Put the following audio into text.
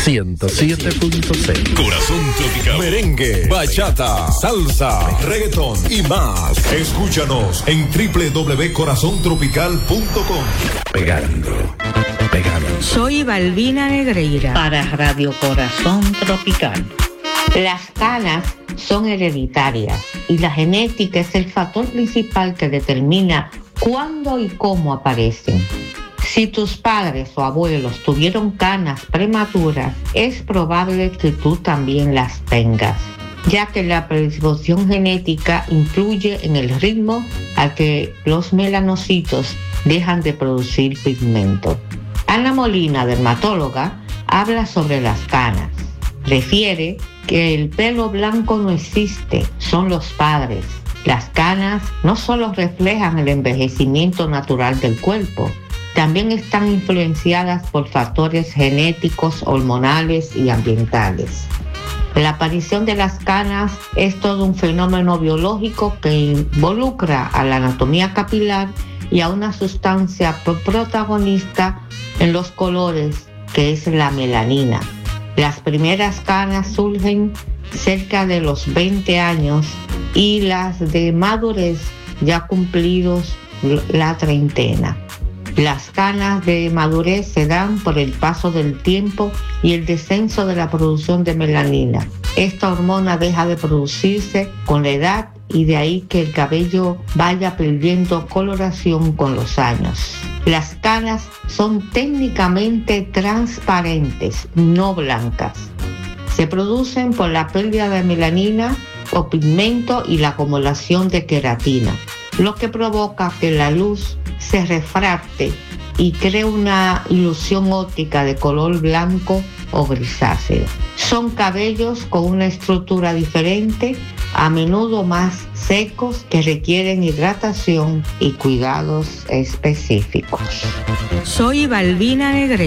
107.6. Corazón tropical. Merengue, bachata, salsa, reggaetón y más. Escúchanos en www.corazontropical.com. Pegando. Soy Balbina Negreira para Radio Corazón Tropical. Las canas son hereditarias y la genética es el factor principal que determina cuándo y cómo aparecen. Si tus padres o abuelos tuvieron canas prematuras, es probable que tú también las tengas, ya que la predisposición genética influye en el ritmo al que los melanocitos dejan de producir pigmento. Ana Molina, dermatóloga, habla sobre las canas. Refiere que el pelo blanco no existe, son los padres. Las canas no solo reflejan el envejecimiento natural del cuerpo, también están influenciadas por factores genéticos, hormonales y ambientales. La aparición de las canas es todo un fenómeno biológico que involucra a la anatomía capilar y a una sustancia protagonista en los colores, que es la melanina. Las primeras canas surgen cerca de los 20 años y las de madurez ya cumplidos la treintena. Las canas de madurez se dan por el paso del tiempo y el descenso de la producción de melanina. Esta hormona deja de producirse con la edad y de ahí que el cabello vaya perdiendo coloración con los años. Las canas son técnicamente transparentes, no blancas. Se producen por la pérdida de melanina o pigmento y la acumulación de queratina, lo que provoca que la luz se refracte y cree una ilusión óptica de color blanco o grisáceo. Son cabellos con una estructura diferente, a menudo más secos, que requieren hidratación y cuidados específicos. Soy Balbina Negreira.